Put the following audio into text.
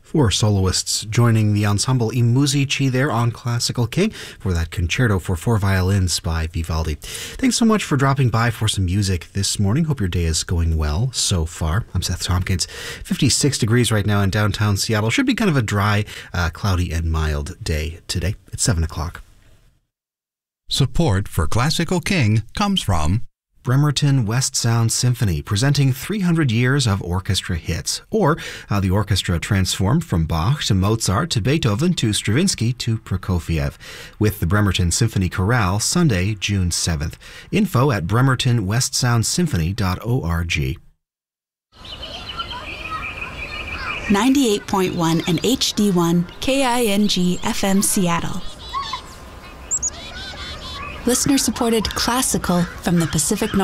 Four soloists joining the ensemble I Musici there on Classical King for that concerto for four violins by Vivaldi. Thanks so much for dropping by for some music this morning. Hope your day is going well so far. I'm Seth Tompkins. 56 degrees right now in downtown Seattle. Should be kind of a dry, cloudy and mild day today. It's 7 o'clock. Support for Classical King comes from Bremerton West Sound Symphony, presenting 300 years of orchestra hits, or how the orchestra transformed from Bach to Mozart to Beethoven to Stravinsky to Prokofiev, with the Bremerton Symphony Chorale, Sunday, June 7th. Info at bremertonwestsoundsymphony.org. 98.1 and HD1 KING FM Seattle. Listener-supported classical from the Pacific Northwest.